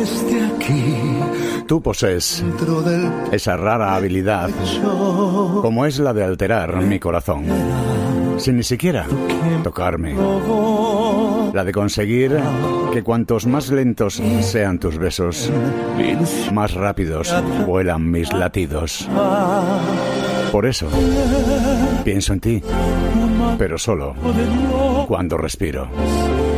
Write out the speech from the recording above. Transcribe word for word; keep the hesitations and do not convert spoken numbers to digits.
desde aquí. Tú posees esa rara habilidad, como es la de alterar mi corazón, sin ni siquiera tocarme. La de conseguir que cuantos más lentos sean tus besos, más rápidos vuelan mis latidos. Por eso, pienso en ti, pero solo cuando respiro.